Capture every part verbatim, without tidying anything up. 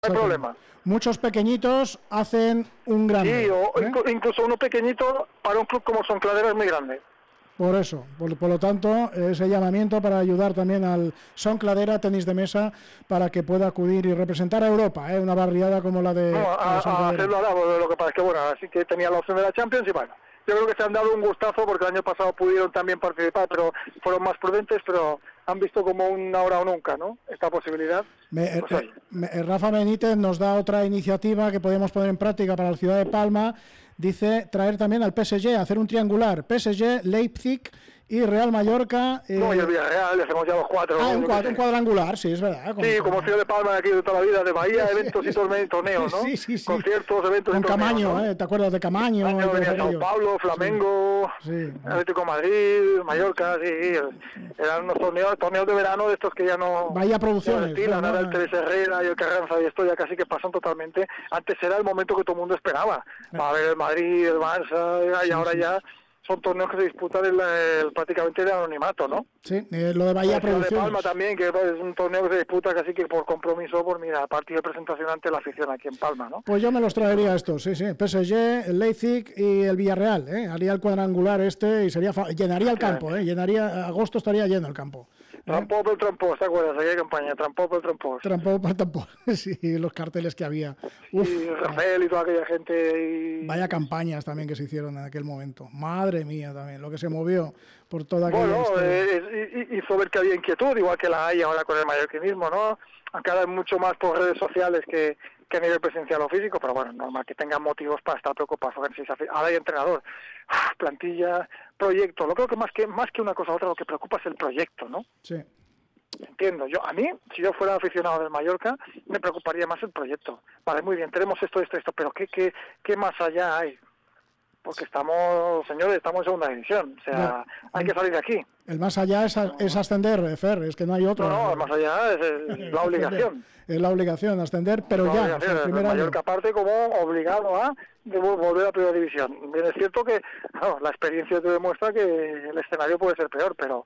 hay problema. Muchos pequeñitos hacen un grande. Sí, o ¿eh? incluso uno pequeñito para un club como Son Cladera es muy grande. Por eso, por, por lo tanto, ese llamamiento para ayudar también al Son Cladera Tenis de Mesa para que pueda acudir y representar a Europa, ¿eh? Una barriada como la de... No, a, a hacerlo ahora, lo que pasa es que bueno, así que tenía la opción de la Champions y bueno, yo creo que se han dado un gustazo porque el año pasado pudieron también participar, pero fueron más prudentes, pero han visto como un ahora o nunca, ¿no? Esta posibilidad. Me, Pues, eh, me, Rafa Benítez nos da otra iniciativa que podemos poner en práctica para la ciudad de Palma. Dice traer también al P S G, hacer un triangular, P S G, Leipzig y Real Mallorca. Eh... No, y el Villarreal, le hacemos ya los cuatro. Ah, un, cuadro, un cuadrangular, sí, es verdad. Como sí, como ciudad de Palma de aquí de toda la vida, de Bahía, eventos y torneos, ¿no? Sí, sí, sí. Conciertos, eventos Con y torneos, Camaño, ¿no? ¿eh? ¿Te acuerdas de Camaño? Camaño venía Sao Paulo, Flamengo, sí. Atlético Madrid, Mallorca, sí. Eran unos torneos, torneos de verano de estos que ya no... Bahía Producciones. Retiran, ahora el Teresa Herrera y el Carranza y esto ya casi que pasan totalmente. Antes era el momento que todo el mundo esperaba. Para ver el Madrid, el Barça, y sí, ahora sí. ya son torneos que se disputan el, el, prácticamente de anonimato, ¿no? Sí, eh, lo de Bahía Producciones. de Palma también, que es un torneo que se disputa casi que por compromiso, por mira, partido de presentación ante la afición aquí en Palma, ¿no? Pues yo me los traería estos, sí, sí. P S G, el Leipzig y el Villarreal, ¿eh? Haría el cuadrangular este y sería fa... llenaría el campo, ¿eh? Llenaría, agosto estaría lleno el campo. Trampó por el trampó, ¿te acuerdas? Aquella campaña, trampó por el trampó. Trampó por el trampó, sí, los carteles que había. Uf, y Rafael y toda aquella gente. Y... Vaya campañas también que se hicieron en aquel momento. Madre mía también, lo que se movió por toda aquella Bueno, eh, hizo ver que había inquietud, igual que la hay ahora con el mallorquinismo, ¿no? Aunque ahora es mucho más por redes sociales que, que a nivel presencial o físico, pero bueno, normal que tengan motivos para estar preocupados. Ahora hay entrenador, plantilla, proyecto. Lo creo que más que más que una cosa u otra, lo que preocupa es el proyecto, ¿no? Sí. Entiendo, yo a mí, si yo fuera aficionado del Mallorca, me preocuparía más el proyecto. Vale, muy bien, tenemos esto, esto, esto, pero ¿qué, qué, qué más allá hay? Porque estamos, señores, estamos en segunda división, o sea, no, hay que salir de aquí. El más allá es, a, es ascender, Fer, es que no hay otro. No, no, el más allá es, es la obligación. Es la obligación, ascender, pero la ya. Obligación, O sea, el el Mallorca año. Parte como obligado a volver a primera división. Bien, es cierto que claro, la experiencia te demuestra que el escenario puede ser peor, pero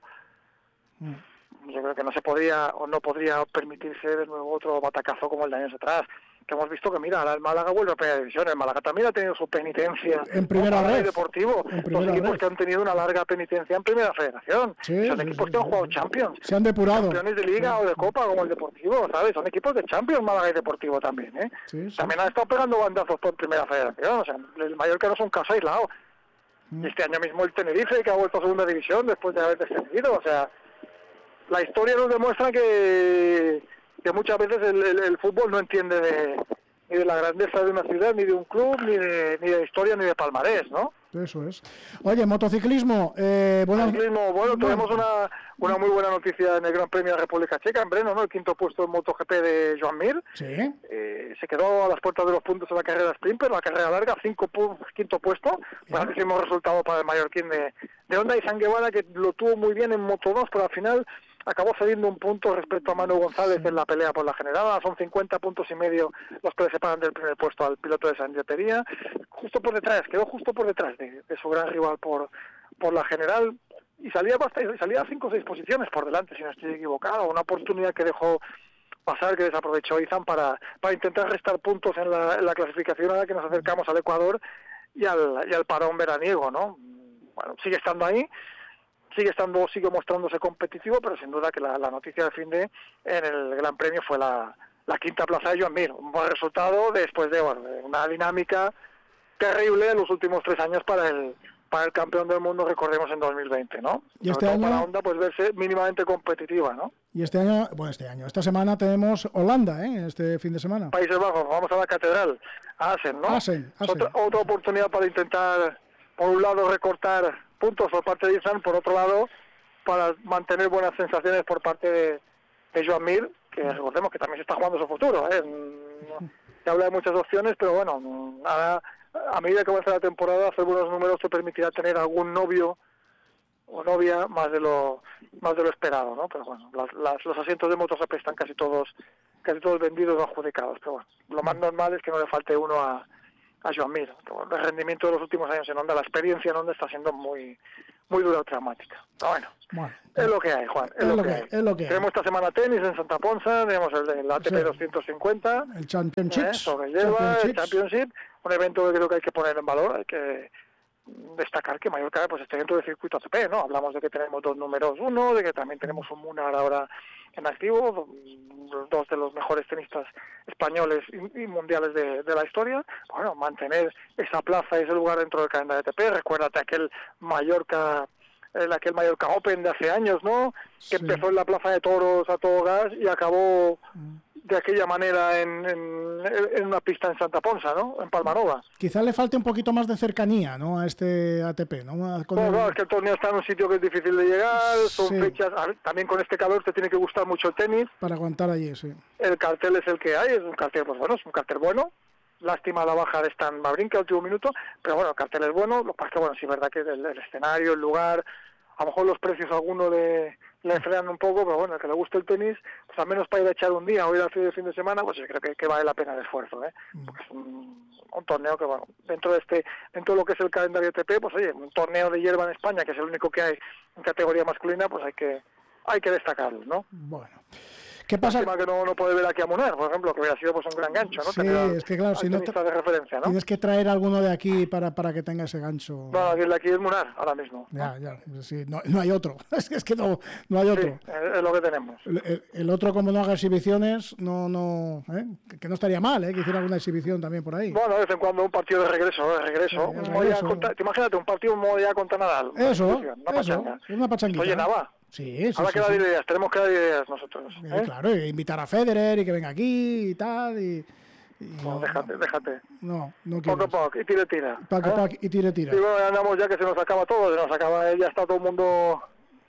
mm. yo creo que no se podría o no podría permitirse de nuevo otro batacazo como el de años atrás. Que hemos visto que, mira, ahora el Málaga vuelve a primera división, el Málaga también ha tenido su penitencia en primera red, deportivo, en los equipos red. que han tenido una larga penitencia en primera federación, sí, son sí, equipos sí, que han sí, jugado sí. Champions, se han depurado, campeones de liga sí. o de copa como el Deportivo, ¿sabes? Son equipos de Champions, Málaga y Deportivo también, ¿eh? Sí, sí. También han estado pegando bandazos por primera federación, o sea, el Mallorca no es un caso aislado, mm. y este año mismo el Tenerife que ha vuelto a segunda división después de haber descendido, o sea, la historia nos demuestra que, que muchas veces el, el, el fútbol no entiende de ni de la grandeza de una ciudad, ni de un club, ni de, ni de historia, ni de palmarés, ¿no? Eso es. Oye, motociclismo. Eh, bueno, Motociclismo, bueno, tenemos una, una muy buena noticia en el Gran Premio de la República Checa, en Brno, ¿no? El quinto puesto en MotoGP de Joan Mir. Sí. Eh, se quedó a las puertas de los puntos en la carrera sprint, pero la carrera larga, cinco pu quinto puesto. Grandísimo resultado para el mallorquín de, de Honda, y San Guevara, que lo tuvo muy bien en Moto dos, pero al final acabó cediendo un punto respecto a Manu González sí. en la pelea por la general. Son cincuenta puntos y medio los que le separan del primer puesto al piloto de Sanjetería. Justo por detrás, quedó justo por detrás de, de su gran rival por, por la general. Y salía bastante, salía a cinco o seis posiciones por delante, si no estoy equivocado. Una oportunidad que dejó pasar, que desaprovechó Izan para, para intentar restar puntos en la, en la clasificación a la que nos acercamos al Ecuador y al, y al parón veraniego, ¿no? Bueno, sigue estando ahí. Sigue estando, sigue mostrándose competitivo, pero sin duda que la, la noticia de fin de en el Gran Premio fue la, la quinta plaza de Joan Mir. Un buen resultado después de, bueno, de una dinámica terrible en los últimos tres años para el para el campeón del mundo, recordemos, en dos mil veinte, ¿no? Y este año para Honda, pues verse mínimamente competitiva, ¿no? Y este año, bueno, este año, esta semana tenemos Holanda, ¿eh? Este fin de semana. Países Bajos, vamos a la catedral, a Assen, ¿no? Assen, Assen. Otra, otra oportunidad para intentar, por un lado, recortar puntos por parte de Izan, por otro lado, para mantener buenas sensaciones por parte de, de Joan Mir, que recordemos que también se está jugando su futuro, ¿eh? Se habla de muchas opciones, pero bueno, nada, a medida que avance la temporada, hacer buenos números te permitirá tener algún novio o novia más de lo más de lo esperado, ¿no? Pero bueno, las, las, los asientos de MotoGP están casi todos casi todos vendidos o adjudicados, pero bueno, lo más normal es que no le falte uno a a Joan Mir. El rendimiento de los últimos años en Honda, la experiencia en Honda está siendo muy muy dura o traumática. Pero bueno, bueno, es lo que hay, Juan, es, es lo, lo que, que, hay. Es lo que tenemos hay. esta semana tenis en Santa Ponsa, tenemos el del A T P sí. doscientos cincuenta, el Championship, ¿eh? sobre hierba, el Championship, un evento que creo que hay que poner en valor, hay que destacar que Mallorca pues esté dentro del circuito A T P, ¿no? Hablamos de que tenemos dos números uno, de que también tenemos un Munar ahora en activo, dos de los mejores tenistas españoles y, y mundiales de, de la historia. Bueno, mantener esa plaza, ese lugar dentro del calendario A T P. Recuérdate aquel Mallorca, el aquel Mallorca Open de hace años, ¿no? Que sí. empezó en la Plaza de Toros a todo gas y acabó de aquella manera en, en, en una pista en Santa Ponsa, ¿no? En Palmanova. Quizás le falte un poquito más de cercanía, ¿no? A este A T P, ¿no? Con bueno, el... claro, es que el torneo está en un sitio que es difícil de llegar, son sí. fechas, también con este calor te tiene que gustar mucho el tenis. Para aguantar allí, sí. El cartel es el que hay, es un cartel, pues bueno, es un cartel bueno. Lástima la baja de Stan Wawrinka al último minuto, pero bueno, el cartel es bueno, lo que pasa es que bueno, sí es verdad que el, el escenario, el lugar, a lo mejor los precios a alguno le, le frenan un poco, pero bueno, el que le guste el tenis, pues al menos para ir a echar un día o ir al fin de semana, pues yo creo que, que vale la pena el esfuerzo, ¿eh? Porque es un, un torneo que, bueno, dentro de este, dentro de lo que es el calendario A T P, pues oye, un torneo de hierba en España, que es el único que hay en categoría masculina, pues hay que, hay que destacarlo, ¿no? Bueno. ¿Qué pasa? Lástima que no, no puede ver aquí a Munar, por ejemplo, que hubiera sido pues un gran gancho, ¿no? Sí, Tener es que claro, si no te... de referencia, ¿no? Tienes que traer alguno de aquí para, para que tenga ese gancho. No, el de aquí es Munar, ahora mismo. Ya, ya, sí, no, no hay otro. Es que, es que no, no hay otro. Sí, es lo que tenemos. El, el, el otro, como no haga exhibiciones, no, no, ¿eh? que, que no estaría mal, ¿eh? Que hiciera alguna exhibición también por ahí. Bueno, de vez en cuando un partido de regreso, de regreso. Sí, de regreso. Contra, te imagínate, un partido en modo ya contra Nadal. Eso, una, una eso, pachanga. Una pachanguita. Oye, Nava. Sí, sí, Ahora sí, que dar sí. ideas, tenemos que dar ideas nosotros. ¿eh? Eh, claro, y invitar a Federer y que venga aquí y tal. Y, y no, no, déjate, no, déjate. No, no quiero. Poco a poco, y tire, tira. Pac, ¿eh? pac, y tire, tira. Sí, bueno, ya andamos ya que se nos acaba todo, se nos acaba, ya está todo el mundo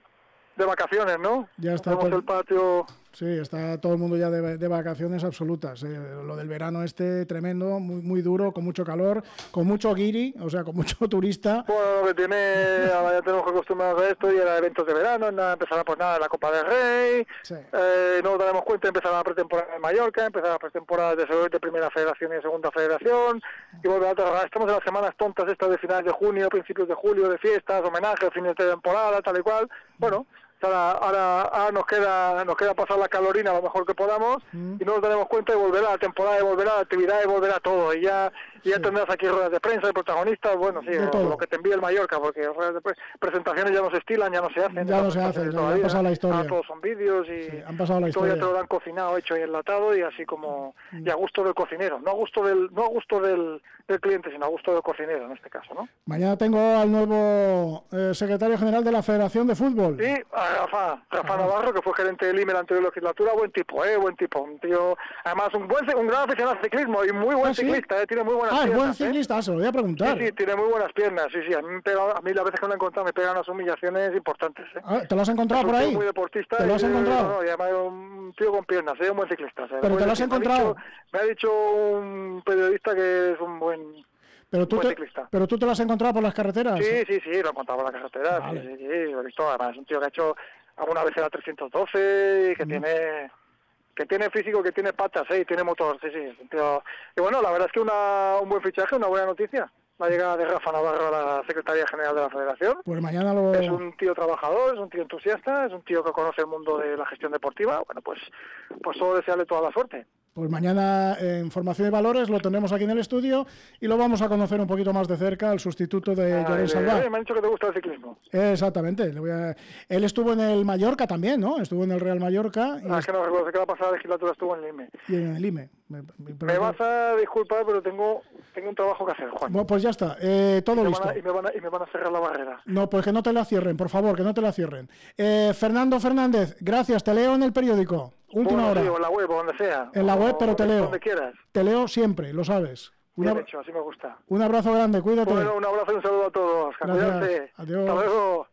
de vacaciones, ¿no? Ya está todo el patio. Sí, está todo el mundo ya de, de vacaciones absolutas. Eh. Lo del verano este tremendo, muy muy duro, con mucho calor, con mucho guiri, o sea, con mucho turista. Bueno, lo que tiene, ahora ya tenemos que acostumbrarnos a esto, y era eventos de verano, nada, empezará pues nada, la Copa del Rey, sí. eh, no nos daremos cuenta, empezará la pretemporada en Mallorca, empezará la pretemporada de, de Primera Federación y de Segunda Federación, y volverá a trabajar. Estamos en las semanas tontas estas de finales de junio, principios de julio, de fiestas, homenajes, fines de temporada, tal y cual. Bueno, Ahora, ahora, ahora nos queda nos queda pasar la calorina lo mejor que podamos mm. y no nos daremos cuenta y volverá la temporada, y volverá la actividad, y volverá todo. Y ya, y ya sí. tendrás aquí ruedas de prensa, de protagonistas, bueno, sí, o, lo que te envíe el Mallorca, porque ruedas de pre presentaciones ya no se estilan, ya no se hacen. Ya no se hacen, ya han pasado la historia. Ah, todos son vídeos y, sí, han pasado la y todo historia. ya te lo dan cocinado, hecho y enlatado, y así como, mm. y a gusto del cocinero, no a gusto del no a gusto del, del cliente, sino a gusto del cocinero en este caso, ¿no? Mañana tengo al nuevo eh, secretario general de la Federación de Fútbol. Sí, a Rafa, Rafa Navarro, que fue gerente del I M E la anterior legislatura, buen tipo, eh, buen tipo, un tío, además un buen, un gran aficionado al ciclismo y muy buen ¿Ah, sí? ciclista, eh, tiene muy buenas ah, piernas. Ah, buen ciclista, eh. Se lo voy a preguntar. Sí, sí, tiene muy buenas piernas, sí, sí, a mí, me pega, a mí las veces que lo he encontrado me pegan unas humillaciones importantes. Eh. Ah, ¿te lo has encontrado es por ahí? Muy deportista. ¿Te lo has y, encontrado? No, no, y además un tío con piernas, es eh, un buen ciclista. Eh. ¿Pero te lo has encontrado? Me ha, dicho, me ha dicho un periodista que es un buen... Pero tú, te, pero tú te lo has encontrado por las carreteras. Sí, sí, sí, lo he encontrado por las carreteras, vale. sí, sí, sí, lo he visto. Además es un tío que ha hecho alguna vez era trescientos doce, que mm. tiene que tiene físico, que tiene patas, ¿eh? Y tiene motor, sí, sí. Es un tío... Y bueno, la verdad es que una, un buen fichaje, una buena noticia. La llegada de Rafa Navarro a la Secretaría General de la Federación. Pues mañana lo... Es un tío trabajador, es un tío entusiasta, es un tío que conoce el mundo de la gestión deportiva. Bueno, pues, pues solo desearle toda la suerte. Pues mañana en Formación y Valores lo tenemos aquí en el estudio y lo vamos a conocer un poquito más de cerca, el sustituto de Llorens Salvà. Me han dicho que te gusta el ciclismo. Exactamente. Le voy a... Él estuvo en el Mallorca también, ¿no? Estuvo en el Real Mallorca. Y ah, es que no recuerdo, sé que la pasada legislatura estuvo en el I M E. Y en el I M E. Me, me, me vas a disculpar, pero tengo, tengo un trabajo que hacer, Juan. Bueno, pues ya está, eh, todo y listo. A, y, me van a, y me van a cerrar la barrera. No, pues que no te la cierren, por favor, que no te la cierren. Eh, Fernando Fernández, gracias, te leo en el periódico. Última bueno, hora. Sí, o en la web, o donde sea. En la o, web, pero te leo. Donde quieras. Te leo siempre, lo sabes. Bien Una... hecho, así me gusta. Un abrazo grande, cuídate. Bueno, un abrazo y un saludo a todos. Gracias. Adiós. Hasta luego.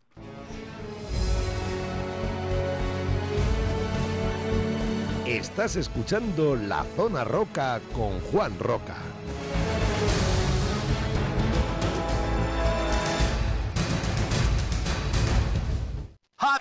Estás escuchando La Zona Roca con Juan Roca.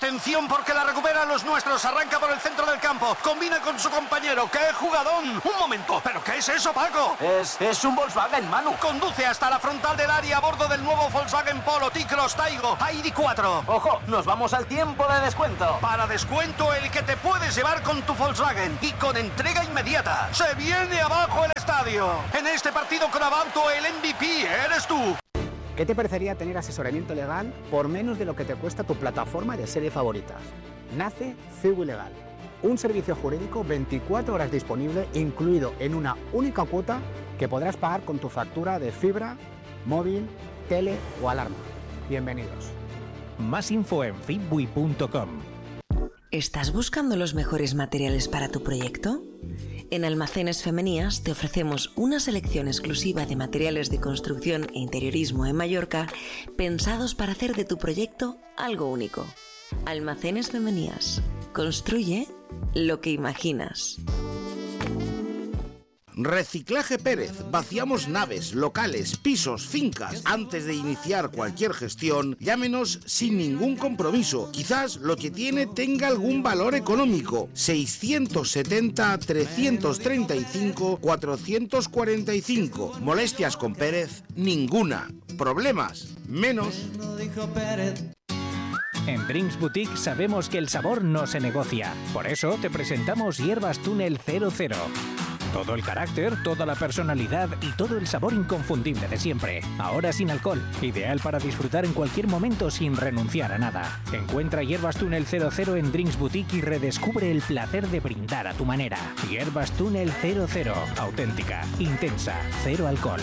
Atención porque la recuperan los nuestros. Arranca por el centro del campo. Combina con su compañero. ¡Qué jugadón! Un momento. ¿Pero qué es eso, Paco? Es, es un Volkswagen, Manu. Conduce hasta la frontal del área a bordo del nuevo Volkswagen Polo T-Cross Taigo I D cuatro. Ojo, nos vamos al tiempo de descuento. Para descuento el que te puedes llevar con tu Volkswagen y con entrega inmediata. Se viene abajo el estadio. En este partido con Abauto el M V P eres tú. ¿Qué te parecería tener asesoramiento legal por menos de lo que te cuesta tu plataforma de serie favoritas? Nace Ciwi Legal, un servicio jurídico veinticuatro horas disponible, incluido en una única cuota que podrás pagar con tu factura de fibra, móvil, tele o alarma. Bienvenidos. Más info en fitbui punto com. ¿Estás buscando los mejores materiales para tu proyecto? En Almacenes Femenías te ofrecemos una selección exclusiva de materiales de construcción e interiorismo en Mallorca pensados para hacer de tu proyecto algo único. Almacenes Femenías. Construye lo que imaginas. Reciclaje Pérez. Vaciamos naves, locales, pisos, fincas. Antes de iniciar cualquier gestión, llámenos sin ningún compromiso. Quizás lo que tiene tenga algún valor económico. seiscientos setenta, trescientos treinta y cinco, cuatrocientos cuarenta y cinco. Molestias con Pérez, ninguna. Problemas, menos. En Drinks Boutique sabemos que el sabor no se negocia. Por eso te presentamos Hierbas Túnel cero cero. Todo el carácter, toda la personalidad y todo el sabor inconfundible de siempre. Ahora sin alcohol. Ideal para disfrutar en cualquier momento sin renunciar a nada. Encuentra Hierbas Túnel cero cero en Drinks Boutique y redescubre el placer de brindar a tu manera. Hierbas Túnel cero cero. Auténtica, intensa, cero alcohol.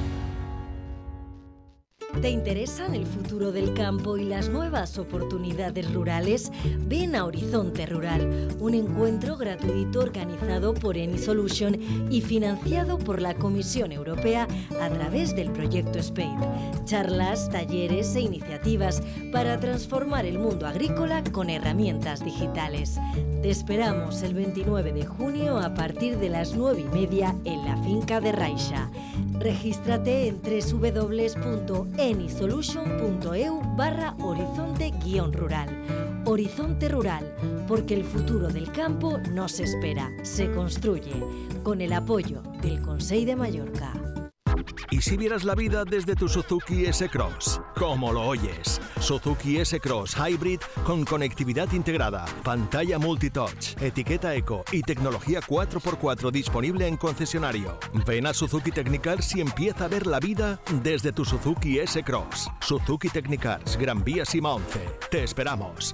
¿Te interesan el futuro del campo y las nuevas oportunidades rurales? Ven a Horizonte Rural, un encuentro gratuito organizado por Eni Solution y financiado por la Comisión Europea a través del proyecto SPADE. Charlas, talleres e iniciativas para transformar el mundo agrícola con herramientas digitales. Te esperamos el veintinueve de junio a partir de las nueve y media en la finca de Raixa. Regístrate en doble u doble u doble u punto enisolution punto e u barra horizonte guión rural. Horizonte Rural, porque el futuro del campo no se espera, se construye, con el apoyo del Consell de Mallorca. ¿Y si vieras la vida desde tu Suzuki S-Cross? ¿Cómo lo oyes? Suzuki S-Cross Hybrid con conectividad integrada, pantalla multitouch, etiqueta eco y tecnología cuatro por cuatro disponible en concesionario. Ven a Suzuki Technicars y empieza a ver la vida desde tu Suzuki S-Cross. Suzuki Technicars, Gran Vía Sima once. Te esperamos.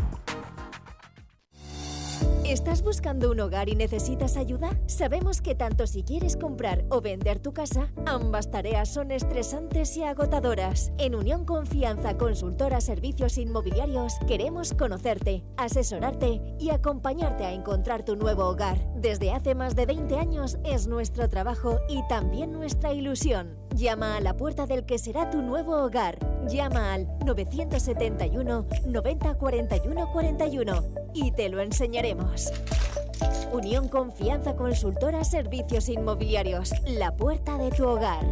¿Estás buscando un hogar y necesitas ayuda? Sabemos que tanto si quieres comprar o vender tu casa, ambas tareas son estresantes y agotadoras. En Unión Confianza Consultora Servicios Inmobiliarios queremos conocerte, asesorarte y acompañarte a encontrar tu nuevo hogar. Desde hace más de veinte años es nuestro trabajo y también nuestra ilusión. Llama a la puerta del que será tu nuevo hogar. Llama al nueve siete uno, noventa, cuarenta y uno, cuarenta y uno y te lo enseñaremos. Unión Confianza Consultora Servicios Inmobiliarios, la puerta de tu hogar.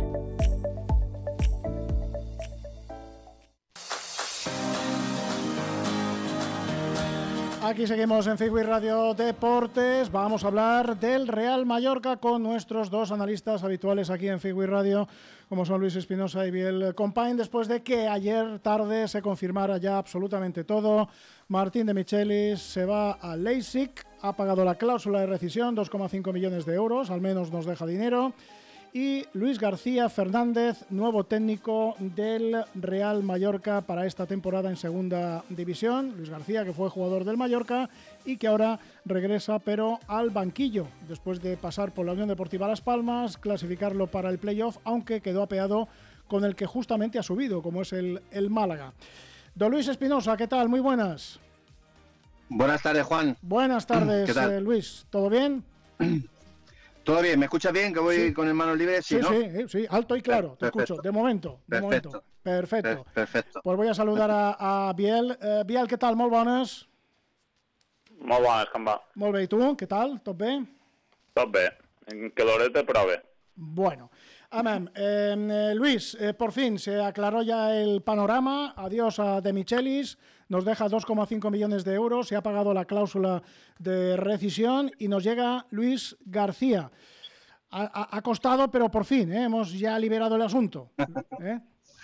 Aquí seguimos en Fitbui Radio Deportes. Vamos a hablar del Real Mallorca con nuestros dos analistas habituales aquí en Fitbui Radio, como son Luis Espinosa y Biel Compain, después de que ayer tarde se confirmara ya absolutamente todo. Martín de Michelis se va a Leipzig, ha pagado la cláusula de rescisión, dos coma cinco millones de euros, al menos nos deja dinero. Y Luis García Fernández, nuevo técnico del Real Mallorca para esta temporada en segunda división. Luis García, que fue jugador del Mallorca y que ahora regresa pero al banquillo, después de pasar por la Unión Deportiva Las Palmas, clasificarlo para el playoff, aunque quedó apeado con el que justamente ha subido, como es el, el Málaga. Don Luis Espinosa, ¿qué tal? Muy buenas. Buenas tardes, Juan. Buenas tardes, eh, Luis. ¿Todo bien? Todo bien, ¿me escuchas bien? Que voy sí. con el manos libres. Sí, sí, ¿no? sí, sí, alto y claro, te Perfecto. escucho. De momento, de Perfecto. momento. Perfecto. Perfecto. Pues voy a saludar a, a Biel. Uh, Biel, què tal? Molt bones. Molt bones, com va? Molt bé, i tu? Què tal? Tot bé? Tot bé. En caloreta, però bé. Bueno, amén. Eh, Luis, eh, por fin se aclaró ya el panorama. Adiós a De Michelis. Nos deja dos coma cinco millones de euros. Se ha pagado la cláusula de rescisión y nos llega Luis García. Ha, ha, ha costado, pero por fin, ¿eh? Hemos ya liberado el asunto. ¿eh?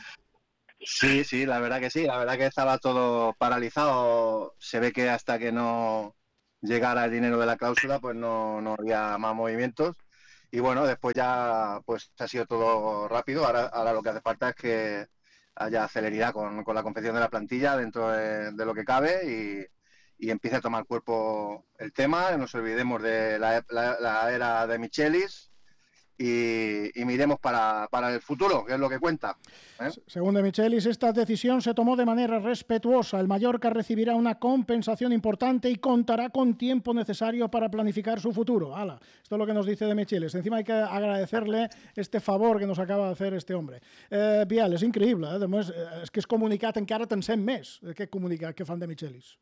Sí, sí, la verdad que sí. La verdad que estaba todo paralizado. Se ve que hasta que no llegara el dinero de la cláusula, pues no, no había más movimientos. Y bueno, después ya pues ha sido todo rápido. Ahora, ahora lo que hace falta es que haya celeridad con, con la confección de la plantilla dentro de, de lo que cabe y, y empiece a tomar cuerpo el tema. No nos olvidemos de la, la, la era de Michelis y, y miremos para, para el futuro, que es lo que cuenta. ¿eh? Según De Michelis, esta decisión se tomó de manera respetuosa. El Mallorca recibirá una compensación importante y contará con tiempo necesario para planificar su futuro. ¡Hala! Esto es lo que nos dice De Michelis. Encima hay que agradecerle este favor que nos acaba de hacer este hombre. Eh, Biel, és increïble. Eh? Demés, és que és comunicat encara te'n sent més aquest comunicat que fan De Michelis.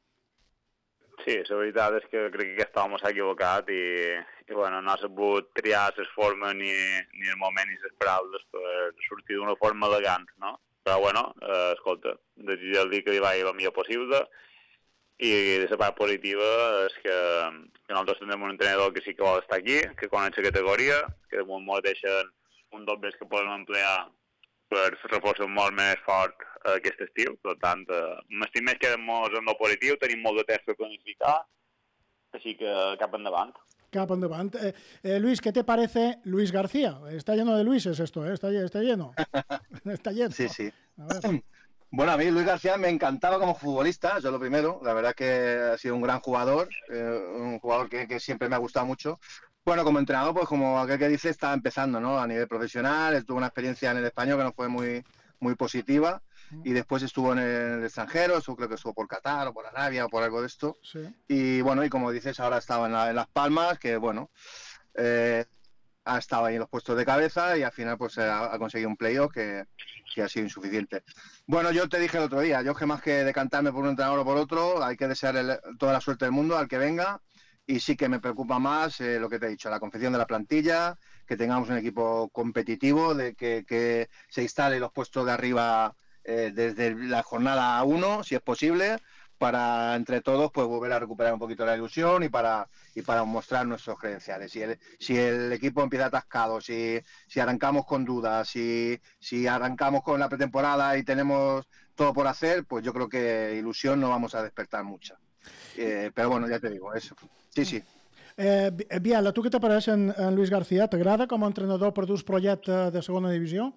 Sí, la veritat és que crec que aquest home s'ha equivocat i, i bueno, no ha sabut triar les formes ni, ni el moment ni les paraules per sortir d'una forma elegant, no? Però bueno, eh, escolta, desitjar el dia que li vagi el millor possible i la part positiva és que, que nosaltres tenim un entrenador que sí que vol estar aquí, que coneix la categoria, que damunt molt deixen un dobles que podem emplear per reforçar molt més fort uh, aquest estiu. Per tant, uh, m'estim més que molt en el positiu, tenim molt de temps per planificar, així que cap endavant. Cap endavant. Eh, eh, Luis, ¿qué te parece Luis García? Está lleno de Luises esto, ¿eh? Está, está lleno. Está lleno. Sí, sí. Bueno, a mí Luis García me encantaba como futbolista, eso es lo primero. La verdad que ha sido un gran jugador, eh, un jugador que, que siempre me ha gustado mucho. Bueno, como entrenador, pues como aquel que dice, está empezando, ¿no? A nivel profesional, tuvo una experiencia en el Español que no fue muy, muy positiva y después estuvo en el extranjero, eso creo que estuvo por Qatar o por Arabia o por algo de esto. Sí. Y bueno, y como dices, ahora estaba en, la, en Las Palmas, que bueno, eh, ha estado ahí en los puestos de cabeza y al final pues ha, ha conseguido un playoff que, que ha sido insuficiente. Bueno, yo te dije el otro día, yo que más que decantarme por un entrenador o por otro, hay que desearle toda la suerte del mundo al que venga. Y sí que me preocupa más eh, lo que te he dicho, la confección de la plantilla, que tengamos un equipo competitivo, de que, que se instale los puestos de arriba eh, desde la jornada uno, si es posible, para entre todos pues volver a recuperar un poquito la ilusión y para y para mostrar nuestros credenciales. Si el, si el equipo empieza atascado, si, si arrancamos con dudas, si, si arrancamos con la pretemporada y tenemos todo por hacer, pues yo creo que ilusión no vamos a despertar mucha. Eh, però bueno, ja te digo, eso. Sí, sí. Eh, Biel, a tu què t'apareix en, en Luis García? T'agrada com a entrenador per dur projecte de segona divisió?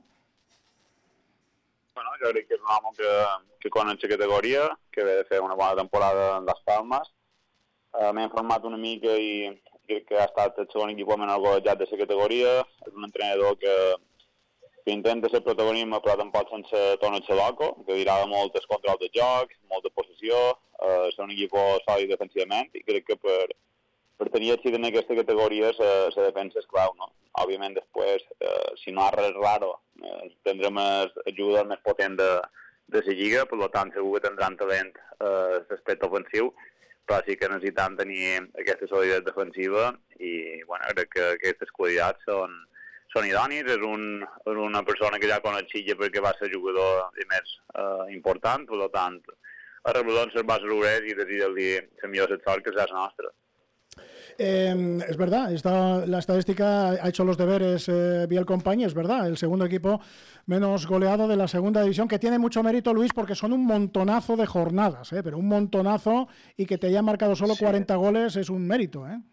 Bueno, jo crec que és un home que, que coneix la categoria, que ve de fer una bona temporada en Las Palmas. Uh, M'he informat una mica i crec que ha estat el segon equip en el golejat de la categoria. És un entrenador que, que intenta ser protagonisme, però tampoc sense tono xaloco, que dirà de moltes controls de joc, molta possessió, uh, ser un equip sòlid defensivament, i crec que per, per tenir èxit en aquesta categoria la defensa és clau, no? Òbviament, després, uh, si no ha res raro, uh, tindrem ajuda més potent de, de la lliga, per tant, segur que tindran talent uh, l'aspecte ofensiu, però sí que necessitem tenir aquesta solidaritat defensiva i, bueno, crec que aquestes qualitats són són idonis, és, un, és una persona que ja coneix Silla perquè va ser jugador més eh, important, per tant, a rebelón se va a saludar y decirle el millor sector que es la nuestra. Eh, es verdad, está, la estadística ha hecho los deberes eh, Biel Company, es verdad, el segundo equipo menos goleado de la segunda división, que tiene mucho mérito, Luis, porque son un montonazo de jornadas, eh, pero un montonazo, y que te hayan marcado solo sí. cuarenta goles es un mérito, ¿eh?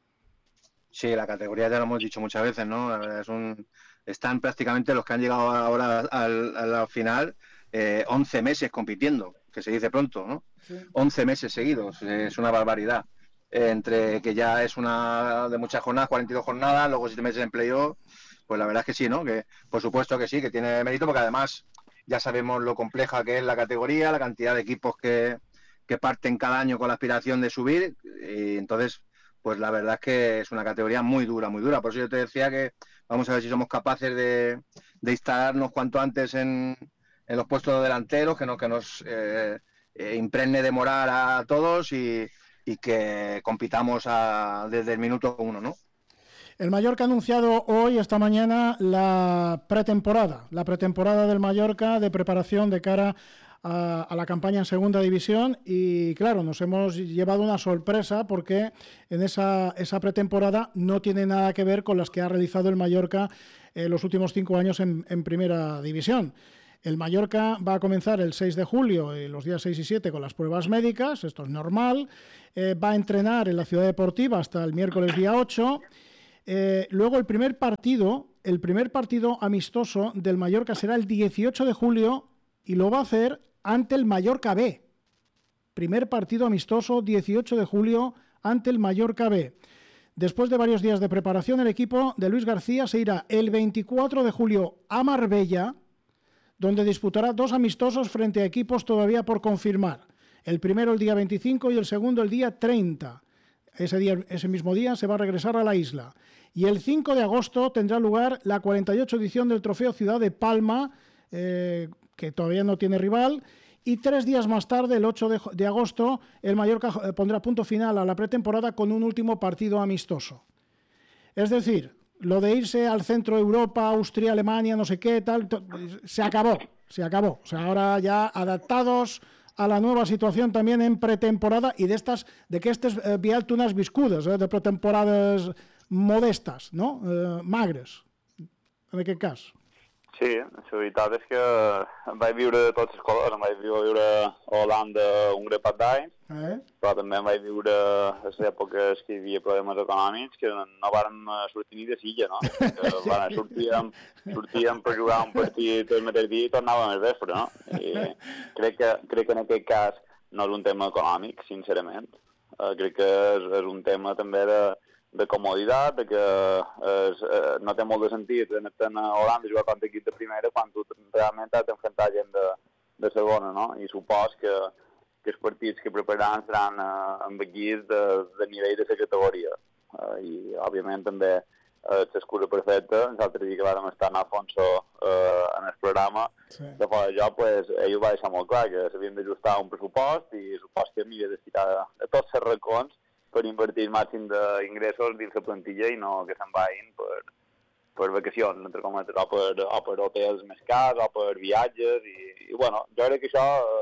Sí, la categoría ya lo hemos dicho muchas veces, ¿no? Es un, están prácticamente los que han llegado ahora al, a la final eh, once meses compitiendo, que se dice pronto, ¿no? Sí. once meses seguidos, es una barbaridad. Eh, entre que ya es una de muchas jornadas, cuarenta y dos jornadas, luego siete meses en playoff, pues la verdad es que sí, ¿no? Que por supuesto que sí, que tiene mérito, porque además ya sabemos lo compleja que es la categoría, la cantidad de equipos que, que parten cada año con la aspiración de subir, y entonces pues la verdad es que es una categoría muy dura, muy dura. Por eso yo te decía que vamos a ver si somos capaces de, de instalarnos cuanto antes en, en los puestos delanteros, que, no, que nos eh, eh, impregne de moral a todos y, y que compitamos a, desde el minuto uno, ¿no? El Mallorca ha anunciado hoy, esta mañana, la pretemporada, la pretemporada del Mallorca de preparación de cara a, a la campaña en Segunda División y, claro, nos hemos llevado una sorpresa porque en esa, esa pretemporada no tiene nada que ver con las que ha realizado el Mallorca eh, los últimos cinco años en, en Primera División. El Mallorca va a comenzar el seis de julio, eh, los días seis y siete, con las pruebas médicas, esto es normal, eh, va a entrenar en la Ciudad Deportiva hasta el miércoles día ocho. Eh, luego el primer partido, el primer partido amistoso del Mallorca será el dieciocho de julio y lo va a hacer ante el Mallorca B. Primer partido amistoso, dieciocho de julio, ante el Mallorca B. Después de varios días de preparación, el equipo de Luis García se irá el veinticuatro de julio a Marbella, donde disputará dos amistosos frente a equipos todavía por confirmar. El primero el día veinticinco y el segundo el día treinta. Ese, día, ese mismo día se va a regresar a la isla. Y el cinco de agosto tendrá lugar la cuarenta y ocho edición del Trofeo Ciudad de Palma, eh, que todavía no tiene rival. Y tres días más tarde, el ocho de, de agosto, el Mallorca pondrá punto final a la pretemporada con un último partido amistoso. Es decir, lo de irse al centro de Europa, Austria, Alemania, no sé qué, tal, se acabó, se acabó. O sea, ahora ya adaptados a la nueva situación también en pretemporada i d'estes, d'aquestes, eh, Biel, tu n'has viscudes, eh, de pretemporades modestes, no? Eh, magres, en aquest cas. Sí, la veritat és que vaig viure de totes les colors. Em vaig viure a Holanda un grapat d'anys, eh? però també em vaig viure a les èpoques que hi havia problemes econòmics que no vàrem sortir ni de silla, no? Que, bueno, sortíem, sortíem per jugar un partit el mateix dia i tornàvem al vespre, no? I crec que, crec que en aquest cas no és un tema econòmic, sincerament. Uh, crec que és, és un tema també de de comoditat, de que es, eh, no té molt de sentit anar a Holanda i jugar contra equip de primera quan tu realment has d'enfrontar gent de, de segona, no? I supos que, que els partits que prepararan seran eh, amb equips de, de nivell de la categoria. Eh, I, òbviament, també eh, l'excusa perfecta, nosaltres que vam estar en Alfonso eh, en el programa, sí. De fora jo, pues, ell ho va deixar molt clar, que s'havien d'ajustar un pressupost i el pressupost que m'havia de tirar a tots els racons per invertir el màxim d'ingressos dins la plantilla i no que se'n vagin per, per vacacions, entre cometes, o per, o per hotels més cars, o per viatges, i, i bueno, jo crec que això,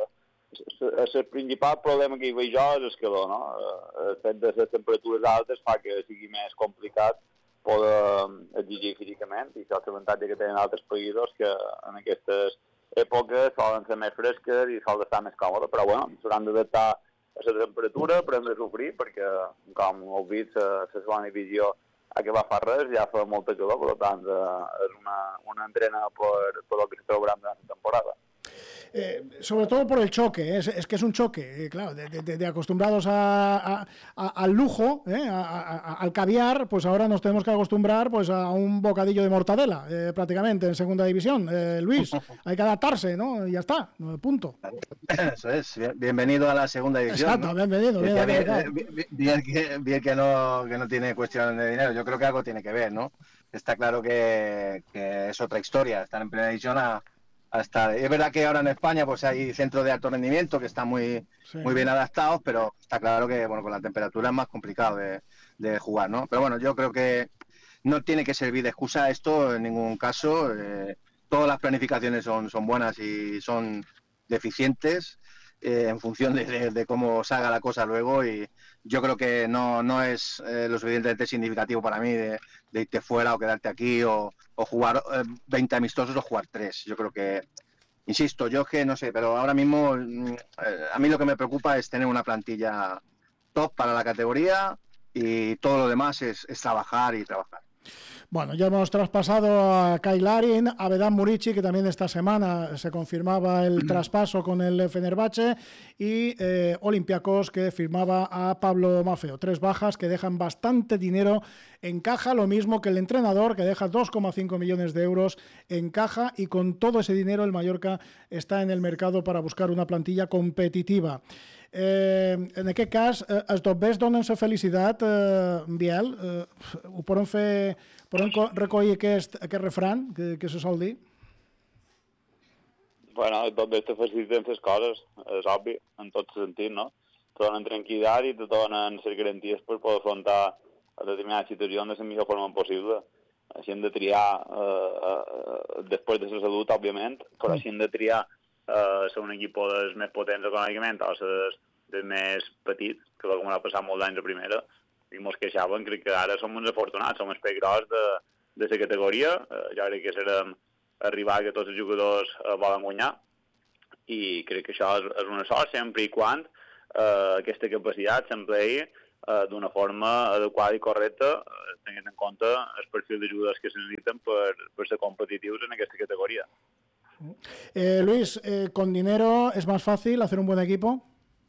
eh, el principal problema que hi veig jo és el calor, no? El fet de les temperatures altes fa que sigui més complicat poder exigir físicament, i això és l'avantatge que tenen altres països que en aquestes èpoques solen ser més fresques i solen estar més còmodes, però bueno, s'hauran d'adaptar a la temperatura, prendre a sofrir, perquè, com heu vist, la segona divisió a que va fa res, ja fa molta calor, per tant, és una, una entrena per tot el que se trobarà en la temporada. Eh, sobre todo por el choque, ¿eh? es, es que es un choque, eh, claro, de, de, de acostumbrados a, a, a, al lujo, ¿eh? a, a, al caviar, pues ahora nos tenemos que acostumbrar pues a un bocadillo de mortadela, eh, prácticamente, en segunda división. Eh, Luis, hay que adaptarse, ¿no? Y ya está, punto. Eso es, bienvenido a la segunda división. Exacto, ¿no? bienvenido. Bien, bien, bien, bien, bien, bien, que, bien que, no, que no tiene cuestión de dinero, yo creo que algo tiene que ver, ¿no? Está claro que, que es otra historia, estar en primera división a... Hasta, es verdad que ahora en España pues hay centros de alto rendimiento que están muy, sí. muy bien adaptados, pero está claro que bueno, con la temperatura es más complicado de, de jugar, ¿no? Pero bueno, yo creo que no tiene que servir de excusa esto en ningún caso. Eh, todas las planificaciones son, son buenas y son deficientes eh, en función de, de, de cómo salga la cosa luego, y yo creo que no, no es eh, lo suficientemente significativo para mí de, de irte fuera o quedarte aquí o, o jugar eh, veinte amistosos o jugar tres. Yo creo que, insisto, yo es que no sé, pero ahora mismo eh, a mí lo que me preocupa es tener una plantilla top para la categoría y todo lo demás es, es trabajar y trabajar. Bueno, ya hemos traspasado a Kai Larin, a Vedan Murici, que también esta semana se confirmaba el traspaso con el Fenerbahce, y eh, Olympiacos, que firmaba a Pablo Maffeo. Tres bajas que dejan bastante dinero en caja, lo mismo que el entrenador, que deja dos coma cinco millones de euros en caja, y con todo ese dinero el Mallorca está en el mercado para buscar una plantilla competitiva. Eh, en aquest cas, eh, els dobbers donen-se felicitat, eh, Biel, eh, ho podem fer, podem recollir aquest, aquest refran que, que se sol dir? Bueno, els dobbers te faciliten les coses, és obvi, en tot sentit, no? Te donen tranquil·litat i te donen les garanties per poder afrontar a determinades situacions de la millor forma possible. Així hem de triar, eh, eh, després de la salut, òbviament, però així hem de triar eh, ser un equip dels més potents econòmicament o ser dels més petits, que va com ha passat molts anys a primera, i mos queixaven, crec que ara som uns afortunats, som el peix gros de, de la categoria, eh, jo crec que serem arribar que tots els jugadors eh, volen guanyar, i crec que això és, és una sort sempre i quan eh, aquesta capacitat s'empleï eh, d'una forma adequada i correcta, eh, tenint en compte el perfil de jugadors que se necessiten per, per ser competitius en aquesta categoria. Eh, Luis, eh, ¿con dinero es más fácil hacer un buen equipo?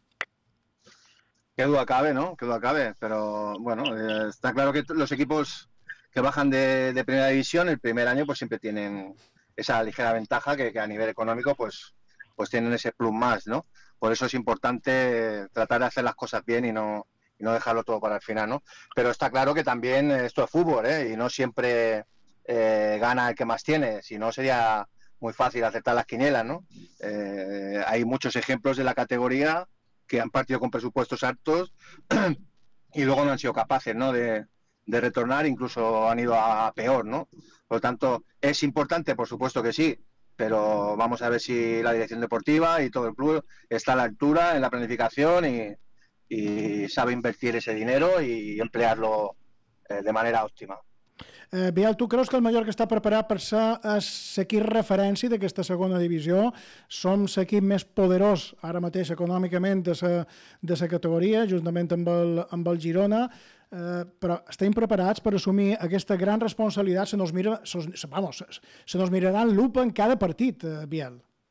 Que duda cabe, ¿no? Que duda cabe, pero bueno, eh, está claro que los equipos que bajan de, de primera división el primer año pues siempre tienen esa ligera ventaja que, que a nivel económico pues, pues tienen ese plus más, ¿no? Por eso es importante tratar de hacer las cosas bien y no, y no dejarlo todo para el final, ¿no? Pero está claro que también esto es fútbol, ¿eh? Y no siempre eh, gana el que más tiene, si no sería muy fácil acertar las quinielas, ¿no? Eh, hay muchos ejemplos de la categoría que han partido con presupuestos altos y luego no han sido capaces, ¿no? de, de retornar, incluso han ido a peor, ¿no? Por lo tanto, es importante, por supuesto que sí, pero vamos a ver si la dirección deportiva y todo el club está a la altura en la planificación y, y sabe invertir ese dinero y emplearlo eh, de manera óptima. Eh, Biel, tu creus que el Mallorca està preparat per ser l'equip referència d'aquesta segona divisió? Som l'equip més poderós ara mateix econòmicament de la, de la categoria, juntament amb el, amb el Girona, eh, però estem preparats per assumir aquesta gran responsabilitat. Se nos, mira, se, vamos, se nos mirarà en lupa en cada partit, eh, Biel.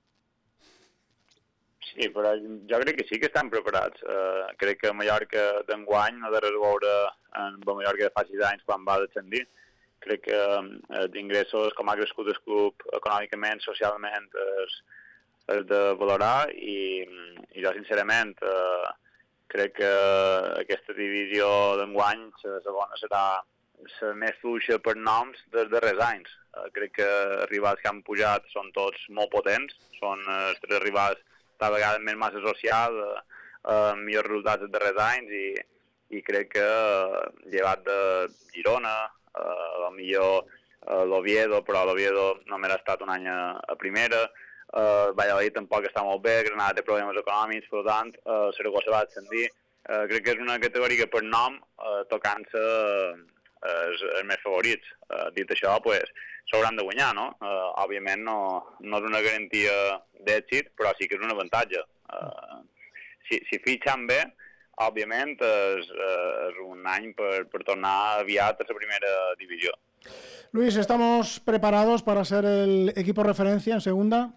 Sí, però jo crec que sí que estan preparats. Uh, crec que Mallorca d'enguany no ha de veure en el Mallorca de fa sis anys quan va descendir. Crec que eh, d'ingressos, com ha crescut el club econòmicament, socialment, és, és de valorar i, i jo, sincerament, eh, crec que aquesta divisió d'enguany, la segona, serà la més fluixa per noms dels darrers anys. Eh, crec que els rivals que han pujat són tots molt potents, són eh, els tres rivals cada vegada més massa social, eh, eh, millors resultats dels darrers anys i, i crec que, eh, llevat de Girona, Uh, millor uh, l'Oviedo, però l'Oviedo només ha estat un any a, a primera, uh, Valladolid tampoc està molt bé, Granada té problemes econòmics, per tant, uh, Saragossa va descendir. Uh, crec que és una categoria que per nom, uh, tocant-se, uh, és, és més favorits. Uh, dit això, pues, s'hauran de guanyar, no? Uh, òbviament no, no és una garantia d'èxit, però sí que és un avantatge. Uh, si, si fitxen bé, òbviament és, és un any per, per tornar aviat a la primera división. Luis, ¿estamos preparados para ser el equipo referencia en segunda?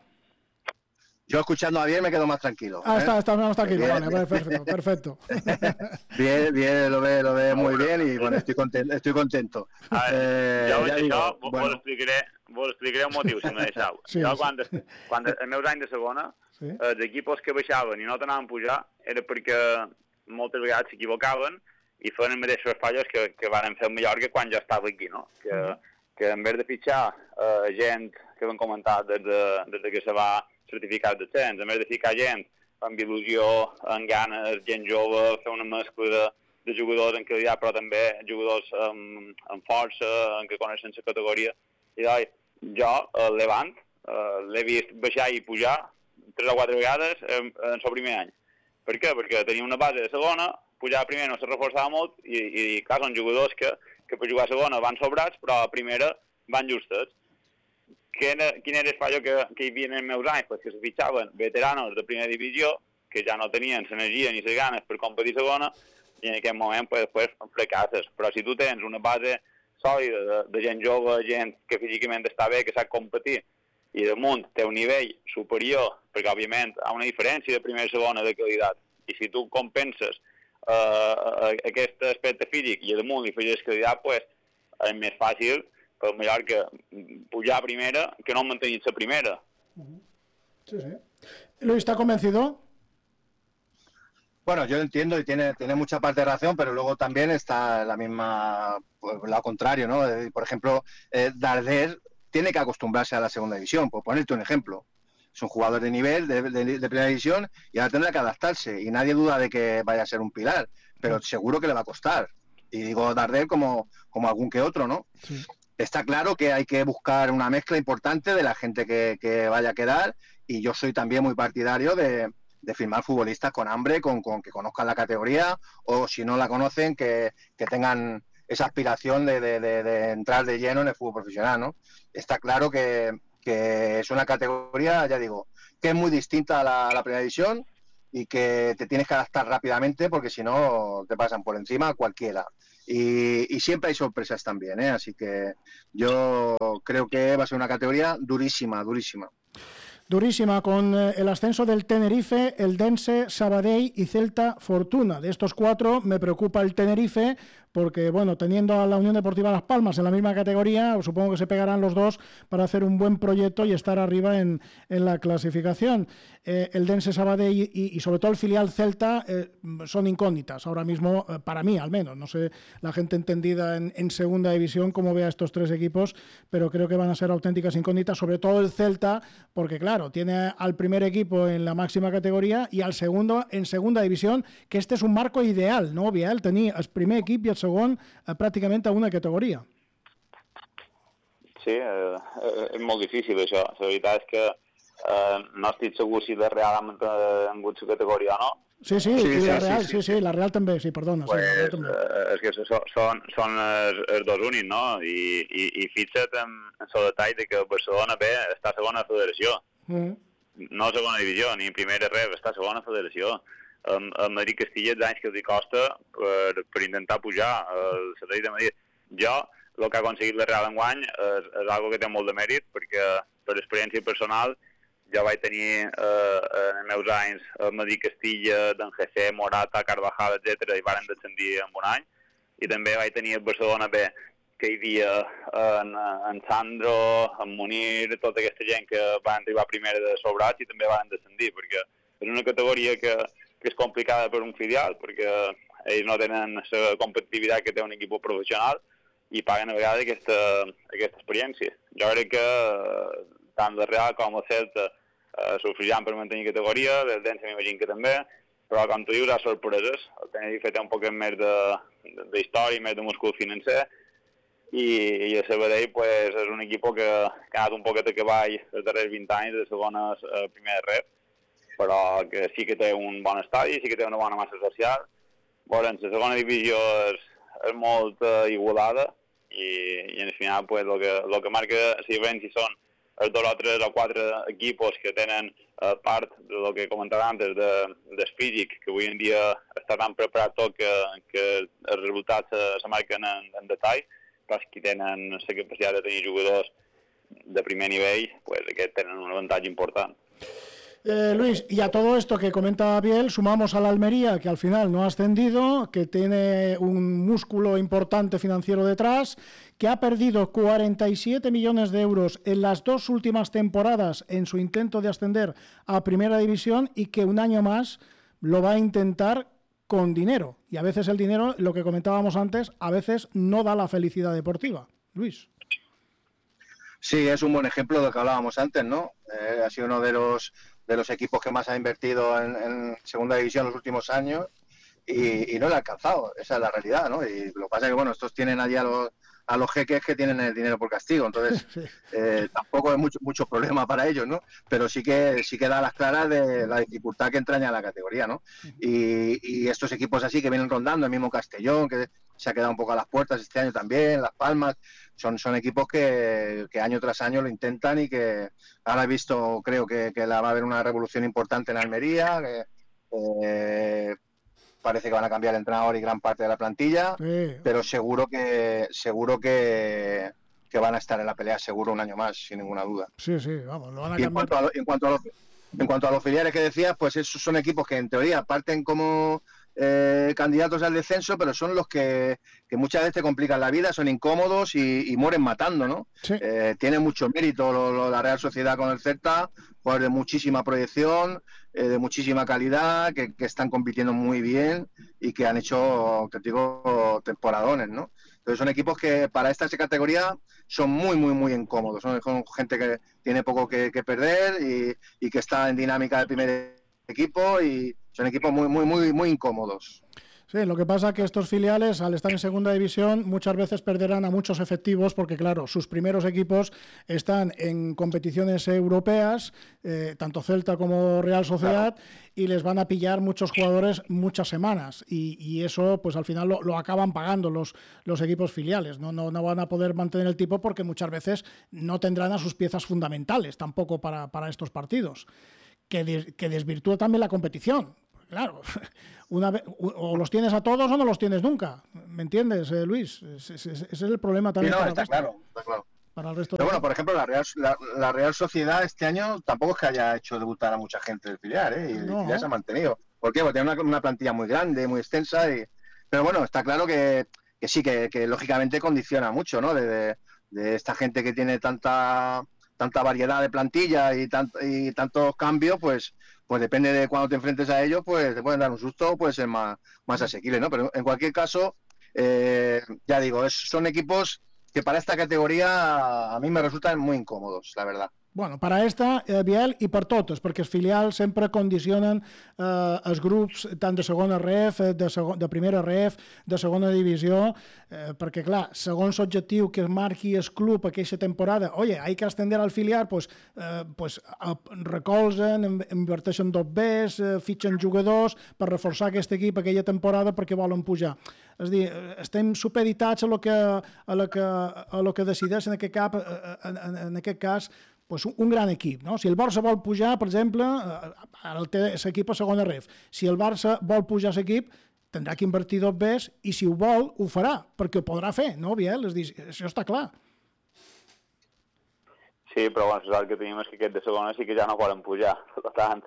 Yo escuchando a Biel me quedo más tranquilo. Ah, ¿eh? está, está más tranquilo, bien, vale, perfecto, perfecto. Bien, bien, lo ve, lo ve muy bien y bueno, estoy contento. Estoy contento. A veure, eh, jo, ja això digo, vos, bueno. vos, explicaré, vos explicaré un motiu, si me deixeu. Sí, jo, sí. quan, quan els meus anys de segona, Sí. els equipos que baixaven i no tornaven a pujar era perquè moltes vegades s'equivocaven i feien els mateixos fallos que, que van fer el Mallorca quan jo estava aquí, no? Que, que en vez de fitxar eh, gent que vam comentar des de, des de que se va certificar el descens, en vez de ficar gent amb il·lusió, amb ganes, gent jove, fer una mescla de, de jugadors en qualitat, però també jugadors amb, amb força, en que coneixen la categoria. I doncs, jo, el Levant, eh, l'he vist baixar i pujar tres o quatre vegades en, en el primer any. Per què? Perquè tenia una base de segona, pujar a primera no se reforçava molt i, i clar, són jugadors que, que per jugar a segona van sobrats, però a primera van justes. Quin, quin era el fallo que, que hi havia en els meus anys? Pues que se fitxaven veteranos de primera divisió que ja no tenien l'energia ni les ganes per competir segona i en aquest moment pues, pues, fracasses. Però si tu tens una base sòlida de, de gent jove, gent que físicament està bé, que sap competir, i damunt té un nivell superior, perquè òbviament hi ha una diferència de primera i segona de qualitat, i si tu compenses uh, aquest aspecte físic i damunt li afegeixes qualitat, pues, és més fàcil per Mallorca pujar a primera que no mantenir la primera. Sí, sí. Luis, ¿está convencido? Bueno, yo entiendo y tiene, tiene mucha parte de razón, pero luego también está la misma, pues, lo contrario, ¿no? Por ejemplo, eh, Darder tiene que acostumbrarse a la segunda división, por ponerte un ejemplo. Es un jugador de nivel, de, de, de primera división, y ahora tendrá que adaptarse. Y nadie duda de que vaya a ser un pilar, pero seguro que le va a costar. y digo Darder como, como algún que otro, ¿no? Sí. Está claro que hay que buscar una mezcla importante de la gente que, que vaya a quedar, y yo soy también muy partidario de, de firmar futbolistas con hambre, con, con que conozcan la categoría, o si no la conocen, que, que tengan esa aspiración de, de, de, de entrar de lleno en el fútbol profesional, ¿no? Está claro que, que es una categoría, ya digo, que es muy distinta a la, a la primera división, y que te tienes que adaptar rápidamente, porque si no te pasan por encima cualquiera. Y, y siempre hay sorpresas también, ¿eh? Así que yo creo que va a ser una categoría durísima, durísima. Durísima, con el ascenso del Tenerife, el Dense, Sabadell y Celta Fortuna. De estos cuatro me preocupa el Tenerife, porque, bueno, teniendo a la Unión Deportiva Las Palmas en la misma categoría, supongo que se pegarán los dos para hacer un buen proyecto y estar arriba en, en la clasificación. Eh, el Dense, Sabadell y, y sobre todo el filial Celta eh, son incógnitas ahora mismo, eh, para mí al menos. No sé la gente entendida en, en segunda división cómo ve a estos tres equipos, pero creo que van a ser auténticas incógnitas, sobre todo el Celta, porque claro, tiene al primer equipo en la máxima categoría y al segundo en segunda división, que este és un marco ideal, no, Biel? Tenir el primer equip i el segon eh, pràcticament a una categoria. Sí, eh, és molt difícil això. La veritat és que eh, no estic segur si la Real ha mantingut la categoria o no. Sí, sí, sí, i la Real, sí, sí, sí, la Real també, sí, perdona. Pues, sí, la Real també. Eh, és que són, són, són els, els dos únics, no? I, i, i fixa't en, en el detall de que Barcelona B està a segona federació. Mm. No a segona divisió, ni en primera res, està a segona federació. El, el Madrid Castilla els anys que els hi costa per, per intentar pujar el Satèl·lit de Madrid. Jo, el que ha aconseguit la Real enguany és, és algo que té molt de mèrit, perquè per experiència personal jo vaig tenir eh, en els meus anys el Madrid Castilla, d'en G C, Morata, Carvajal, etcètera, i varen descendir en un any. I també vaig tenir el Barcelona B, que hi havia en, en Sandro, en Munir, tota aquesta gent que van arribar primera de sobrats i també van descendir, perquè és una categoria que, que és complicada per un filial, perquè ells no tenen la competitivitat que té un equip professional i paguen a vegades aquesta, aquesta experiència. Jo crec que tant el Real com el Celta eh, s'ofriran per mantenir categoria, el Dense m'imagino que també, però com tu dius, hi ha sorpreses. El Tenerife té un poc més d'història, més de múscul financer, i, i el Sabadell pues, és un equip que, que ha anat un poquet a cavall els darrers vint anys de segones a primera rep, però que sí que té un bon estadi, sí que té una bona massa social. Bueno, la segona divisió és, és molt uh, igualada i, i al final pues, el, que, el que marca la diferència són els dos o tres o quatre equipos que tenen uh, part del que comentava antes de, del físic, que avui en dia està tan preparat tot que, que els resultats se, se marquen en, en detall, però que tenen la capacitat de tenir jugadors de primer nivell, pues aquests tenen un avantatge important. Eh, Luis, y a todo esto que comenta Biel, sumamos a la Almería, que al final no ha ascendido, que tiene un músculo importante financiero detrás, que ha perdido cuarenta y siete millones de euros en las dos últimas temporadas en su intento de ascender a Primera División y que un año más lo va a intentar con dinero. Y a veces el dinero, lo que comentábamos antes, a veces no da la felicidad deportiva. Luis. Sí, es un buen ejemplo de lo que hablábamos antes, ¿no? Eh, ha sido uno de los de los equipos que más ha invertido en, en segunda división en los últimos años y, y no le ha alcanzado, esa es la realidad, ¿no? Y lo que pasa es que, bueno, estos tienen allí a los, a los jeques que tienen el dinero por castigo, entonces eh, tampoco es mucho, mucho problema para ellos, ¿no? Pero sí que sí que da las claras de la dificultad que entraña la categoría, ¿no? Y, y estos equipos así que vienen rondando, el mismo Castellón, que se ha quedado un poco a las puertas este año también, Las Palmas, son, son equipos que, que año tras año lo intentan y que ahora he visto, creo que, que la, va a haber una revolución importante en Almería, que eh, parece que van a cambiar el entrenador y gran parte de la plantilla, sí. Pero seguro que seguro que, que van a estar en la pelea seguro un año más, sin ninguna duda. Sí, sí, vamos, lo van a y cambiar. En cuanto a, lo, en, cuanto a los, en cuanto a los filiales que decías, pues esos son equipos que en teoría parten como Eh, candidatos al descenso, pero son los que, que muchas veces te complican la vida, son incómodos y, y mueren matando, ¿no? Sí. Eh, tiene mucho mérito lo, lo, la Real Sociedad con el Celta, jugadores de muchísima proyección, eh, de muchísima calidad, que, que están compitiendo muy bien y que han hecho auténticos temporadones, ¿no? Entonces son equipos que para esta categoría son muy, muy, muy incómodos, son, son gente que tiene poco que, que perder y, y que está en dinámica de primer equipo y son equipos muy, muy, muy, muy incómodos. Sí, lo que pasa es que estos filiales, al estar en segunda división, muchas veces perderán a muchos efectivos porque, claro, sus primeros equipos están en competiciones europeas, eh, tanto Celta como Real Sociedad, claro, y les van a pillar muchos jugadores muchas semanas y, y eso, pues al final lo, lo acaban pagando los, los equipos filiales. ¿no? No, no van a poder mantener el tipo porque muchas veces no tendrán a sus piezas fundamentales tampoco para, para estos partidos, que, des, que desvirtúa también la competición. Claro, una vez, o los tienes a todos o no los tienes nunca. ¿Me entiendes, eh, Luis? Ese, ese, ese es el problema también. Sí, no, para está el resto. claro, está claro. Para el resto Pero de... bueno, por ejemplo, la Real, la, la Real Sociedad este año tampoco es que haya hecho debutar a mucha gente del filial, ¿eh? Y el No. filial se ha mantenido. ¿Por qué? Porque tiene una, una plantilla muy grande, muy extensa. Y... Pero bueno, está claro que, que sí, que, que lógicamente condiciona mucho, ¿no? De, de, de esta gente que tiene tanta tanta variedad de plantilla y, tant, y tantos cambios, pues pues depende de cuando te enfrentes a ellos, pues te pueden dar un susto, puede ser más, más asequible, ¿no? Pero en cualquier caso, eh, ya digo, es, son equipos que para esta categoría a mí me resultan muy incómodos, la verdad. Bueno, para esta, eh, Biel, i per totes, perquè els filials sempre condicionen eh, els grups tant de segona R F, de, segon, de primera R F, de segona divisió, eh, perquè, clar, segons l'objectiu que es marqui el club aquesta temporada, oye, hay que ascender al filial, pues, eh, pues recolzen, inverteixen dos Bs, eh, fitxen jugadors per reforçar aquest equip aquella temporada perquè volen pujar. És a dir, estem supeditats a lo que, a lo que, a lo que decideix en aquest, cap, en, en, en aquest cas pues un gran equip. No? Si el Barça vol pujar, per exemple, ara el té l'equip a segona R F. Si el Barça vol pujar l'equip, tindrà que invertir dos Bs i si ho vol, ho farà, perquè ho podrà fer, no, Biel? És dir, això està clar. Sí, però bueno, saps que tenim és que aquest de segona sí que ja no poden pujar, per tant,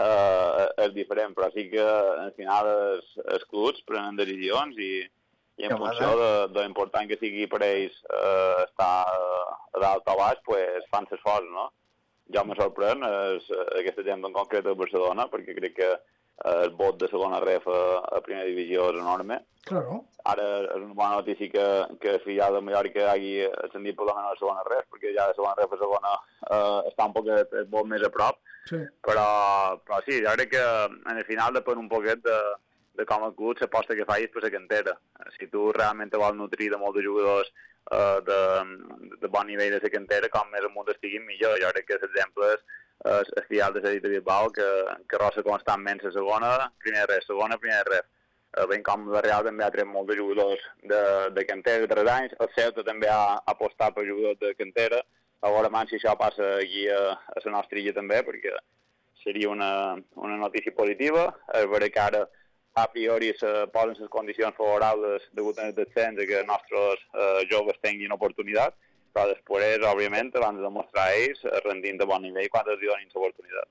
eh, és diferent, però sí que al final els, els clubs prenen decisions i, i en funció de, de l'important que sigui per ells eh, estar a dalt o baix, pues, fan l'esforç, no? Jo me sorprèn és, aquesta gent en concret de Barcelona, perquè crec que el vot de segona R F a, a primera divisió és enorme. Claro. Ara és una bona notícia que, que el filial de Mallorca hagi ascendit per la segona R F, perquè ja de segona R F a segona eh, està un poquet molt més a prop. Sí. Però, però sí, jo crec que en el final depèn un poquet de, de com el club s'aposta que facis per la cantera. Si tu realment te vols nutrir de molts jugadors uh, de, de bon nivell de la cantera, com més amunt estiguin millor. Jo crec que l'exemple és uh, el filial de Cedit de Bilbao, que, que rossa constantment la segona, primera res, segona, primera res. Uh, ben com la Real també ha tret molts de jugadors de, de cantera de tres anys, el Celta també ha apostat per jugadors de cantera. A veure si això passa aquí a, a la nostra illa també, perquè seria una, una notícia positiva. És vera que ara a priori se posen les condicions favorables degut al descens que els nostres eh, joves tinguin oportunitat, però després, òbviament, van a demostrar ells rendint de bon nivell quan els donin l'oportunitat.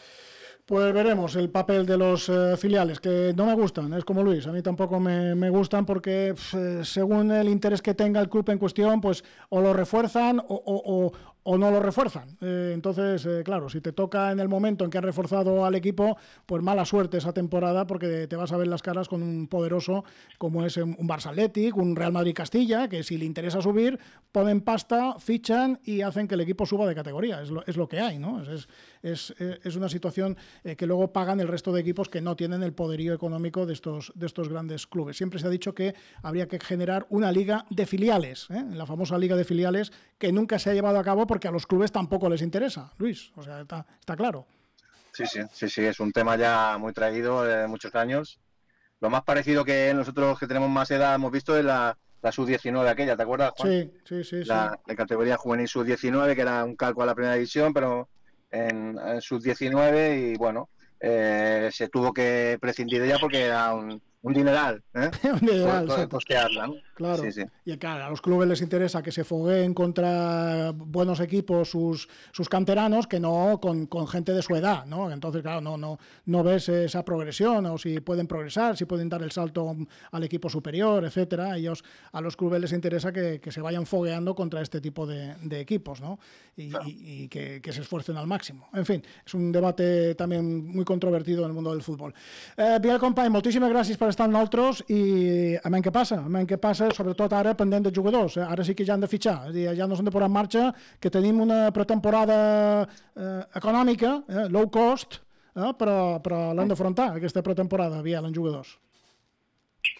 Pues veremos el papel de los eh, filiales, que no me gustan, es como Luis, a mí tampoco me, me gustan porque pf, según el interés que tenga el club en cuestión, pues o lo refuerzan o, o, o, o no lo refuerzan. Eh, entonces, eh, claro, si te toca en el momento en que has reforzado al equipo, pues mala suerte esa temporada porque te vas a ver las caras con un poderoso como es un Barça Athletic, un Real Madrid Castilla, que si le interesa subir, ponen pasta, fichan y hacen que el equipo suba de categoría. Es lo, es lo que hay, ¿no? Es, es, es una situación eh, que luego pagan el resto de equipos que no tienen el poderío económico de estos, de estos grandes clubes. Siempre se ha dicho que habría que generar una liga de filiales, ¿eh? La famosa liga de filiales que nunca se ha llevado a cabo porque a los clubes tampoco les interesa, Luis, o sea, está, está claro. Sí, sí, sí, sí, es un tema ya muy traído de muchos años. Lo más parecido que nosotros que tenemos más edad hemos visto es la, la sub diecinueve aquella, ¿te acuerdas, Juan? Sí, sí, sí. La, sí. la categoría juvenil sub diecinueve, que era un calco a la primera división, pero en, en sub diecinueve y bueno, eh, se tuvo que prescindir de ella porque era un, un dineral, ¿eh? un dineral, por, por costearla, ¿no? Claro, sí, sí. Y claro, a los clubes les interesa que se fogueen contra buenos equipos sus, sus canteranos que no con, con gente de su edad, ¿no? Entonces, claro, no, no, no ves esa progresión o si pueden progresar, si pueden dar el salto al equipo superior, etcétera. A ellos, a los clubes les interesa que, que se vayan fogueando contra este tipo de, de equipos, ¿no? Y, claro. y, y que, que se esfuercen al máximo. En fin, es un debate también muy controvertido en el mundo del fútbol. Eh, Biel Company, moltíssimes gràcies per estar amb nosaltres i a menys què passa, a menys què passa, sobretot ara pendent de jugadors, ara sí que ja han de fitxar, és a dir, ja no s'han de posar en marxa, que tenim una pretemporada eh, econòmica, eh, low cost, eh, però, però l'hem d'afrontar aquesta pretemporada, Biel, en jugadors.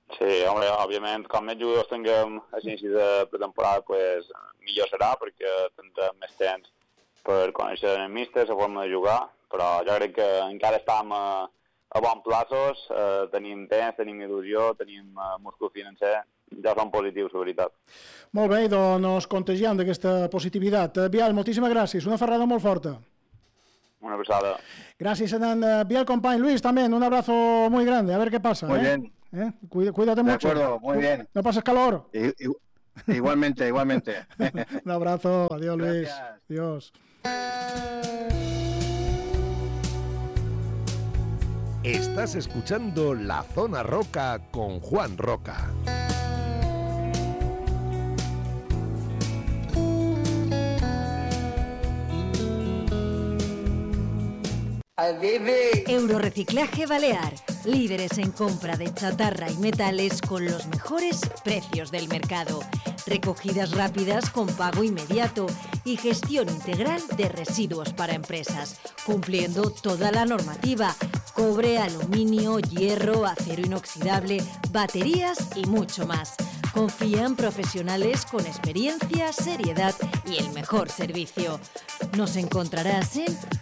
Sí, home, òbviament, com més jugadors tinguem a l'inici de pretemporada, pues, millor serà, perquè tindrem més temps per conèixer el míster, la forma de jugar, però jo crec que encara estem a, a bons plaços, eh, tenim temps, tenim il·lusió, tenim eh, múscul financer, ja som positius, la veritat. Molt bé, doncs nos contagiem d'aquesta positivitat. Biel, moltíssimes gràcies, una ferrada molt forta. Una besada. Gracias, Hernán. Biel, compañero. Luis, también, un abrazo muy grande. A ver qué pasa. Muy ¿eh? bien. ¿Eh? Cuídate, cuídate de mucho. De acuerdo, muy bien. No pases calor. I, i, igualmente, igualmente. Un abrazo. Adiós, Luis. Gracias. Adiós. Estás escuchando La Zona Roca con Juan Roca. Eurorreciclaje Balear, líderes en compra de chatarra y metales con los mejores precios del mercado, recogidas rápidas con pago inmediato y gestión integral de residuos para empresas, cumpliendo toda la normativa: cobre, aluminio, hierro, acero inoxidable, baterías y mucho más. Confían profesionales con experiencia, seriedad y el mejor servicio. Nos encontrarás en